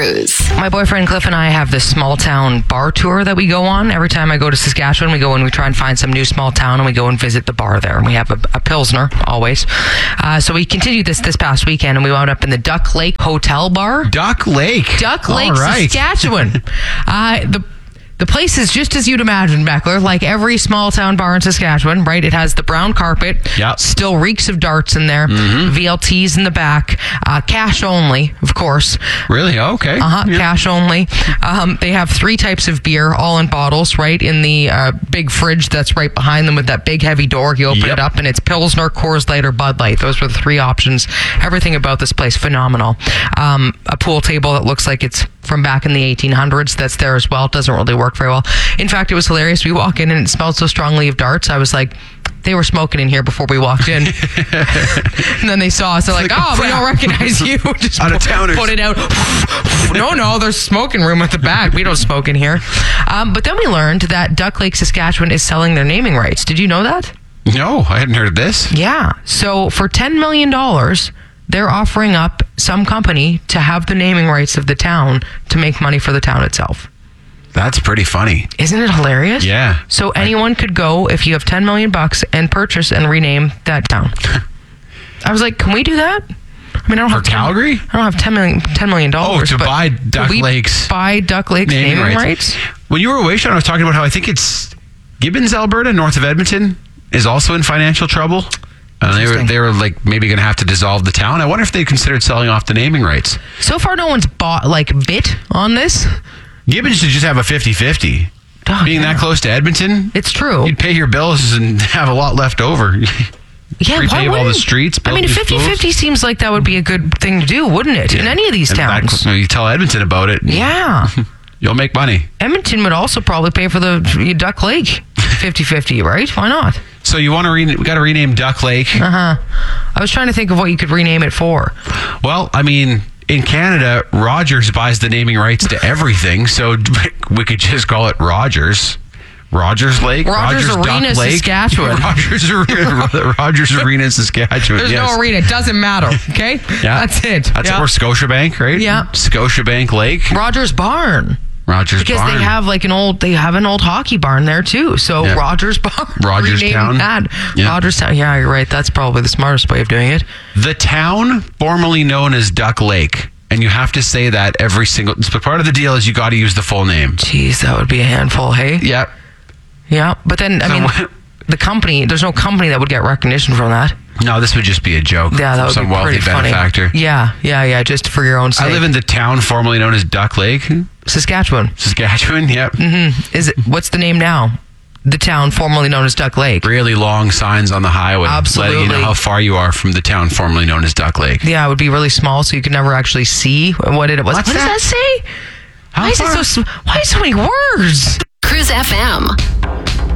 Cruz. My boyfriend Cliff and I have this small town bar tour that we go on. Every time I go to Saskatchewan, we go and we try and find some new small town and we go and visit the bar there. And we have a Pilsner, always. So we continued this past weekend and we wound up in the Duck Lake Hotel Bar. Duck Lake, Saskatchewan. The place is just as you'd imagine, Beckler, like every small town bar in Saskatchewan, right? It has the brown carpet, still reeks of darts in there, VLTs in the back, cash only, of course. Really? Okay. Cash only. They have 3 types of beer, all in bottles, right? In the big fridge that's right behind them with that big heavy door. You open it up and it's Pilsner, Coors Light, or Bud Light. Those were the 3 options. Everything about this place, phenomenal. A pool table that looks like it's from back in the 1800s that's there as well. It doesn't really work very well. In fact, it was hilarious. We walk in and it smelled so strongly of darts. I was like, they were smoking in here before we walked in. And then they saw us. They're like, we don't recognize you. Just out-of-towners. Put it out. No, there's smoking room at the back. We don't smoke in here. But then we learned that Duck Lake, Saskatchewan is selling their naming rights. Did you know that? No, I hadn't heard of this. Yeah. So for $10 million, they're offering up some company to have the naming rights of the town to make money for the town itself. That's pretty funny. Isn't it hilarious? Yeah. So anyone could go, if you have $10 million, and purchase and rename that town. I was like, can we do that? I mean, I don't have Calgary? I don't have $10 million. To buy Duck Lake's naming rights? When you were away, Sean, I was talking about how I think it's Gibbons, Alberta, north of Edmonton, is also in financial trouble. They were like maybe going to have to dissolve the town. I wonder if they considered selling off the naming rights. So far, no one's bit on this. Gibbons should just have a 50-50. Being that close to Edmonton, it's true. You'd pay your bills and have a lot left over. Yeah, repave all the streets. I mean, 50-50 seems like that would be a good thing to do, wouldn't it? Yeah. In any of these towns. You tell Edmonton about it. Yeah. You'll make money. Edmonton would also probably pay for the Duck Lake 50-50, right? Why not? So you want to we got to rename Duck Lake? I was trying to think of what you could rename it for. Well, I mean, in Canada, Rogers buys the naming rights to everything, so we could just call it Rogers. Rogers Lake? Rogers Arena, Duck Lake. Saskatchewan. Rogers Arena, Saskatchewan. There's no arena. It doesn't matter. Okay? Yeah. That's it. That's or Scotiabank, right? Yeah. Scotiabank Lake. Rogers Barn. Because Barn. they have an old hockey barn there too. So Rogers Barn. Rogers Town. Rogers Town. Yeah, you're right. That's probably the smartest way of doing it. The town formerly known as Duck Lake. And you have to say that every single... But part of the deal is you got to use the full name. Jeez, that would be a handful, hey? Yep. Yeah, but then, the company... There's no company that would get recognition from that. No, this would just be a joke. Yeah, that would some be wealthy pretty funny. benefactor. Yeah, just for your own sake. I live in the town formerly known as Duck Lake. Saskatchewan, yep. Mm-hmm. What's the name now? The town formerly known as Duck Lake. Really long signs on the highway. Absolutely. Letting you know how far you are from the town formerly known as Duck Lake. Yeah, it would be really small, so you could never actually see what it was. What does that say? Why is so many words? Cruz FM.